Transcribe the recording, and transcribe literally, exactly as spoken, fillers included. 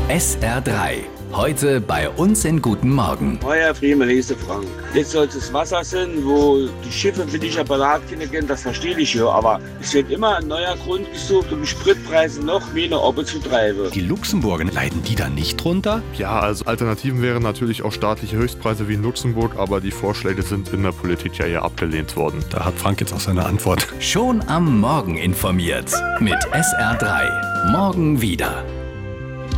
S R drei. Heute bei uns in Guten Morgen. Euer Frieden, hier ist der Frank. Jetzt soll es das Wasser sein, wo die Schiffe für dich apparat gehen, das verstehe ich ja. Aber es wird immer ein neuer Grund gesucht, um die Spritpreise noch mehr nach oben zu treiben. Die Luxemburger, leiden die da nicht drunter? Ja, also Alternativen wären natürlich auch staatliche Höchstpreise wie in Luxemburg, aber die Vorschläge sind in der Politik ja eher abgelehnt worden. Da hat Frank jetzt auch seine Antwort. Schon am Morgen informiert mit S R drei. Morgen wieder.